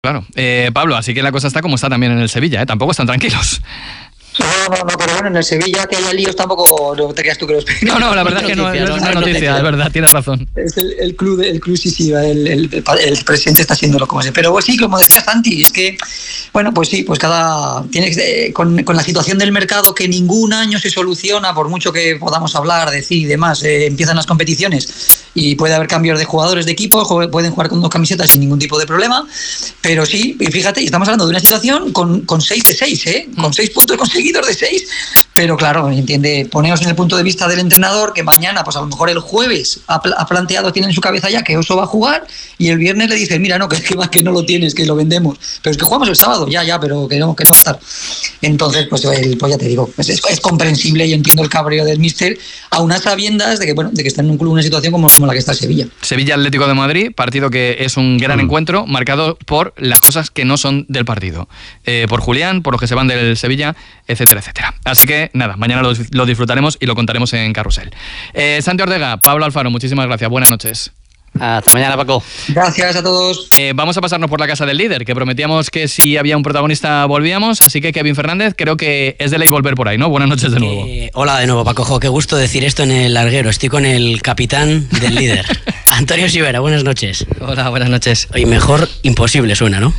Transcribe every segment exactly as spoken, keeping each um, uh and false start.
Claro. Eh, Pablo, así que la cosa está como está también en el Sevilla, ¿eh? Tampoco están tranquilos. No, no, no, pero bueno, en el Sevilla que haya líos tampoco no te creas tú que los... No, no, la verdad es que no, no es una noticia, es verdad, tienes razón. Es el, el club, el club sí, sí, el, el, el presidente está haciéndolo como se. Pero sí, como decía Santi, es que, bueno, pues sí, pues cada... Tienes, eh, con, con la situación del mercado que ningún año se soluciona, por mucho que podamos hablar, decir y demás, eh, empiezan las competiciones y puede haber cambios de jugadores de equipo, pueden jugar con dos camisetas sin ningún tipo de problema, pero sí, fíjate, estamos hablando de una situación con, con seis de seis, ¿eh? Con seis puntos conseguidos de seis, pero claro, entiende, poneos en el punto de vista del entrenador que mañana, pues a lo mejor el jueves ha, ha planteado, tiene en su cabeza ya que Oso va a jugar y el viernes le dice, mira, no, que es que, que no lo tienes, que lo vendemos, pero es que jugamos el sábado, ya, ya, pero que no, que no va a estar. Entonces, pues, el, pues ya te digo, pues es, es comprensible, yo entiendo el cabreo del míster, a unas sabiendas de que, bueno, de que está en un club, una situación como, como la que está Sevilla. Sevilla Atlético de Madrid, partido que es un gran mm. encuentro, marcado por las cosas que no son del partido. Eh, por Julián, por los que se van del Sevilla, etcétera, etcétera. Así que nada, mañana lo, lo disfrutaremos y lo contaremos en Carrusel. Eh, Santi Ortega, Pablo Alfaro, muchísimas gracias. Buenas noches. Hasta mañana, Paco. Gracias a todos. Eh, vamos a pasarnos por la casa del líder, que prometíamos que si había un protagonista volvíamos, así que Kevin Fernández, creo que es de ley volver por ahí, ¿no? Buenas noches de nuevo. Eh, hola de nuevo, Paco. Jo, qué gusto decir esto en el larguero. Estoy con el capitán del líder, Antonio Sivera. Buenas noches. Hola, buenas noches. Oye, mejor imposible suena, ¿no?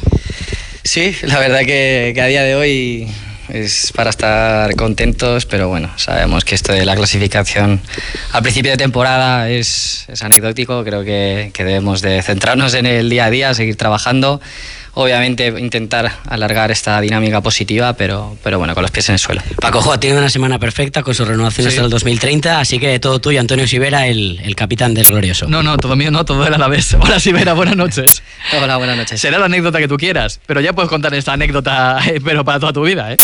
Sí, la verdad que, que a día de hoy es para estar contentos, pero bueno, sabemos que esto de la clasificación al principio de temporada es, es anecdótico. Creo que, que debemos de centrarnos en el día a día, seguir trabajando, obviamente intentar alargar esta dinámica positiva, pero, pero bueno, con los pies en el suelo. Paco Jo ha tenido una semana perfecta con su renovación sí. hasta el dos mil treinta, así que todo tuyo, Antonio Sivera, el, el capitán del glorioso. No, no, todo mío no, todo él a la vez. Hola Sivera, buenas noches. Hola, buenas noches. Será la anécdota que tú quieras, pero ya puedes contar esta anécdota, pero para toda tu vida, ¿eh?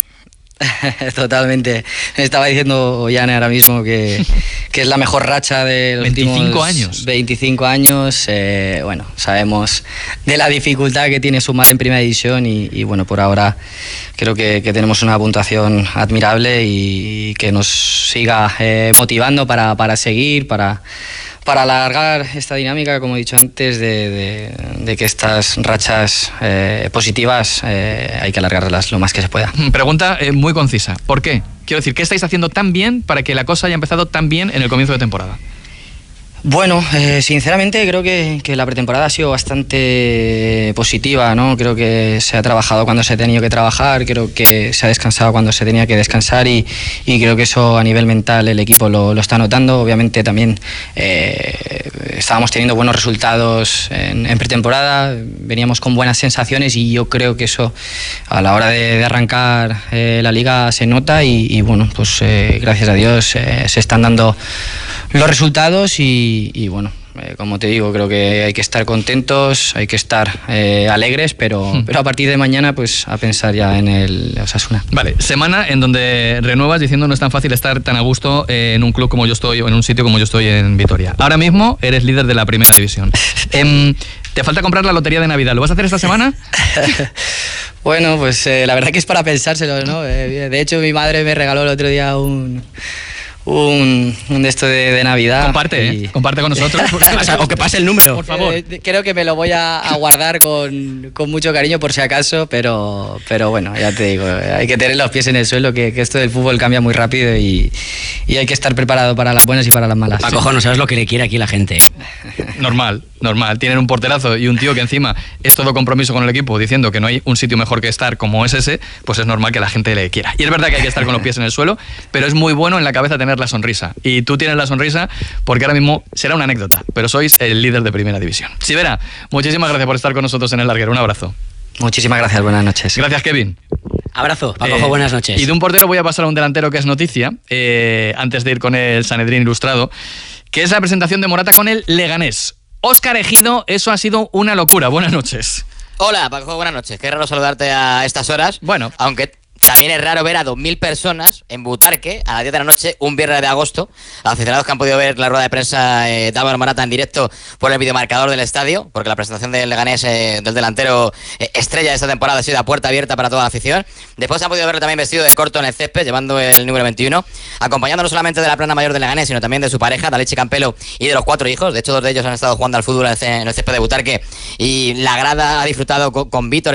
Totalmente. Me estaba diciendo Yane ahora mismo que, que es la mejor racha de los veinticinco años. veinticinco años. Eh, bueno, sabemos de la dificultad que tiene sumar en primera división y, y bueno, por ahora creo que, que tenemos una puntuación admirable y, y que nos siga eh, motivando para, para seguir, para... para alargar esta dinámica, como he dicho antes, de, de, de que estas rachas eh, positivas eh, hay que alargarlas lo más que se pueda. Pregunta eh, muy concisa. ¿Por qué? Quiero decir, ¿qué estáis haciendo tan bien para que la cosa haya empezado tan bien en el comienzo de temporada? Bueno, eh, sinceramente creo que, que la pretemporada ha sido bastante positiva, ¿no? Creo que se ha trabajado cuando se ha tenido que trabajar, creo que se ha descansado cuando se tenía que descansar y, y creo que eso a nivel mental el equipo lo, lo está notando. Obviamente también eh, estábamos teniendo buenos resultados en, en pretemporada, veníamos con buenas sensaciones y yo creo que eso a la hora de, de arrancar eh, la liga se nota y, y bueno, pues eh, gracias a Dios eh, se están dando los resultados y, y bueno, eh, como te digo, creo que hay que estar contentos, hay que estar eh, alegres, pero, mm. pero a partir de mañana pues a pensar ya en el Osasuna. Vale, semana en donde renuevas diciendo no es tan fácil estar tan a gusto eh, en un club como yo estoy o en un sitio como yo estoy en Vitoria. Ahora mismo eres líder de la primera división. eh, ¿Te falta comprar la lotería de Navidad? ¿Lo vas a hacer esta semana? Bueno, pues eh, la verdad que es para pensárselo, ¿no? Eh, de hecho mi madre me regaló el otro día un... Un, un de esto de, de Navidad. Comparte, y... ¿eh? Comparte con nosotros. o, sea, o que pase el número. Por favor. Eh, creo que me lo voy a, a guardar con, con mucho cariño por si acaso, pero, pero bueno, ya te digo, hay que tener los pies en el suelo, que, que esto del fútbol cambia muy rápido y, y hay que estar preparado para las buenas y para las malas. Paco Jo, no sabes lo que le quiere aquí la gente. Normal, normal. Tienen un porterazo y un tío que encima es todo compromiso con el equipo diciendo que no hay un sitio mejor que estar como es ese, pues es normal que la gente le quiera. Y es verdad que hay que estar con los pies en el suelo, pero es muy bueno en la cabeza tener la sonrisa. Y tú tienes la sonrisa porque ahora mismo será una anécdota, pero sois el líder de primera división. Sivera, muchísimas gracias por estar con nosotros en el larguero. Un abrazo. Muchísimas gracias, buenas noches. Gracias, Kevin. Abrazo, Paco Jo, eh, buenas noches. Y de un portero voy a pasar a un delantero que es noticia, eh, antes de ir con el Sanedrín Ilustrado, que es la presentación de Morata con el Leganés. Óscar Ejido, eso ha sido una locura. Buenas noches. Hola, Paco Jo, buenas noches. Qué raro saludarte a estas horas. Bueno. Aunque... también es raro ver a dos mil personas en Butarque a las diez de la noche, un viernes de agosto. Los aficionados que han podido ver la rueda de prensa eh, de Álvaro Morata en directo por el videomarcador del estadio, porque la presentación del Leganés, eh, del delantero eh, estrella de esta temporada, ha sido a puerta abierta para toda la afición. Después han podido verlo también vestido de corto en el césped, llevando el número veintiuno, acompañando no solamente de la plana mayor del Leganés, sino también de su pareja, Dalichi Campelo, y de los cuatro hijos. De hecho, dos de ellos han estado jugando al fútbol en el césped de Butarque y la grada ha disfrutado con, con Víctor.